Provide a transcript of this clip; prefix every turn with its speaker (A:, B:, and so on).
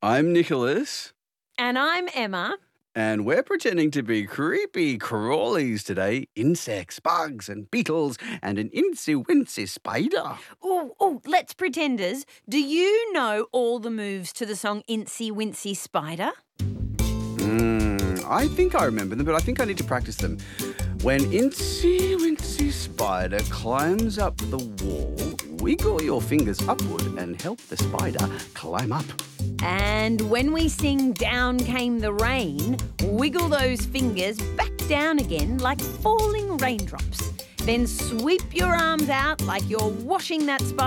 A: I'm Nicholas.
B: And I'm Emma.
A: And we're pretending to be creepy crawlies today. Insects, bugs and beetles and an incy-wincy spider.
B: Oh, let's pretenders. Do you know all the moves to the song Incy Wincy Spider?
A: I think I remember them, but I think I need to practice them. When incy-wincy spider climbs up the wall, wiggle your fingers upward and help the spider climb up.
B: And when we sing Down Came the Rain, wiggle those fingers back down again like falling raindrops. Then sweep your arms out like you're washing that spider